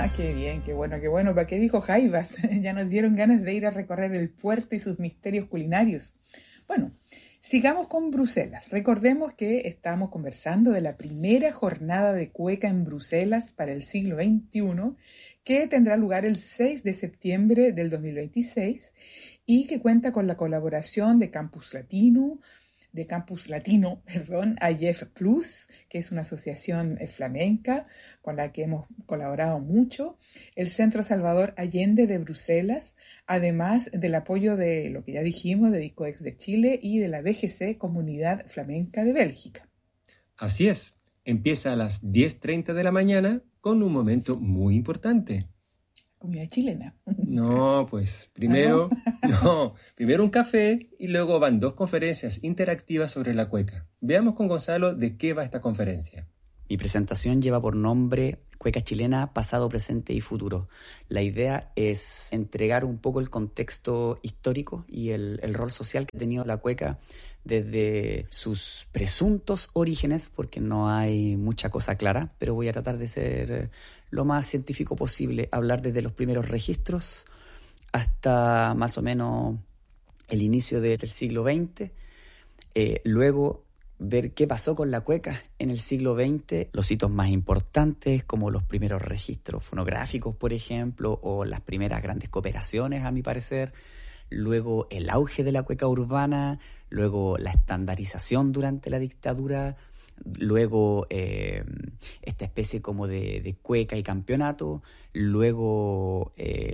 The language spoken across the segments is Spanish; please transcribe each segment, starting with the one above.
Ah, qué bien, qué bueno, qué bueno. ¿Para qué dijo Jaivas? Ya nos dieron ganas de ir a recorrer el puerto y sus misterios culinarios. Bueno, sigamos con Bruselas. Recordemos que estamos conversando de la primera jornada de cueca en Bruselas para el siglo XXI, que tendrá lugar el 6 de septiembre del 2026 y que cuenta con la colaboración de Campus Latino, perdón, AYEF Plus, que es una asociación flamenca con la que hemos colaborado mucho, el Centro Salvador Allende de Bruselas, además del apoyo de lo que ya dijimos, de Dicoex de Chile y de la BGC Comunidad Flamenca de Bélgica. Así es, empieza a las 10:30 de la mañana con un momento muy importante. Comida chilena. No, pues primero un café y luego van 2 conferencias interactivas sobre la cueca. Veamos con Gonzalo de qué va esta conferencia. Mi presentación lleva por nombre Cueca Chilena, Pasado, Presente y Futuro. La idea es entregar un poco el contexto histórico y el rol social que ha tenido la cueca desde sus presuntos orígenes, porque no hay mucha cosa clara, pero voy a tratar de ser lo más científico posible, hablar desde los primeros registros hasta más o menos el inicio del siglo XX, luego ver qué pasó con la cueca en el siglo XX, los hitos más importantes como los primeros registros fonográficos, por ejemplo, o las primeras grandes cooperaciones, a mi parecer, luego el auge de la cueca urbana, luego la estandarización durante la dictadura, luego esta especie como de cueca y campeonato, luego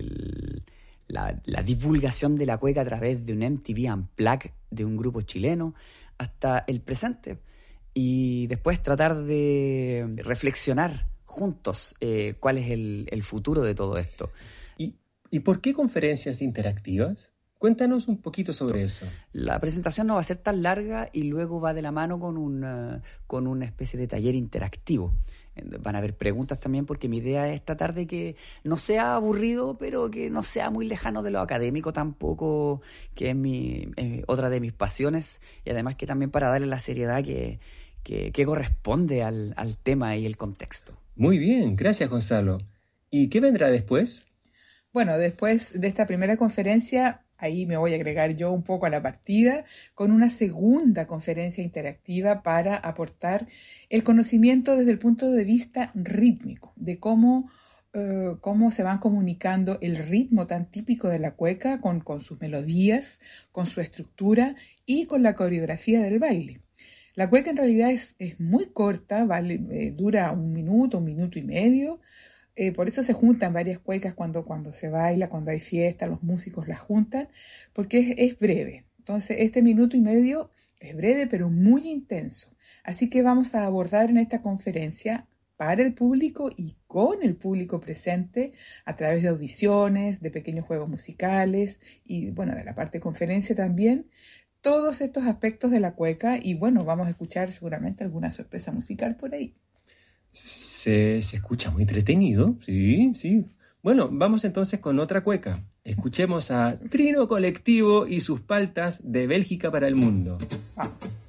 la divulgación de la cueca a través de un MTV Unplugged de un grupo chileno, hasta el presente, y después tratar de reflexionar juntos cuál es el futuro de todo esto. ¿Y por qué conferencias interactivas? Cuéntanos un poquito sobre eso. La presentación no va a ser tan larga y luego va de la mano con una especie de taller interactivo. Van a haber preguntas también, porque mi idea es tratar de que no sea aburrido, pero que no sea muy lejano de lo académico tampoco, que es otra de mis pasiones, y además que también para darle la seriedad que corresponde al tema y el contexto. Muy bien, gracias Gonzalo. ¿Y qué vendrá después? Bueno, después de esta primera conferencia, ahí me voy a agregar yo un poco a la partida con una segunda conferencia interactiva para aportar el conocimiento desde el punto de vista rítmico, de cómo se van comunicando el ritmo tan típico de la cueca con sus melodías, con su estructura y con la coreografía del baile. La cueca en realidad es muy corta, dura 1 minuto, 1 minuto y medio. Por eso se juntan varias cuecas cuando se baila, cuando hay fiesta, los músicos las juntan, porque es breve. Entonces, este 1 minuto y medio es breve, pero muy intenso. Así que vamos a abordar en esta conferencia para el público y con el público presente a través de audiciones, de pequeños juegos musicales y, bueno, de la parte de conferencia también, todos estos aspectos de la cueca, y, bueno, vamos a escuchar seguramente alguna sorpresa musical por ahí. Se escucha muy entretenido, sí. Bueno, vamos entonces con otra cueca. Escuchemos a Trino Colectivo y sus paltas de Bélgica para el mundo.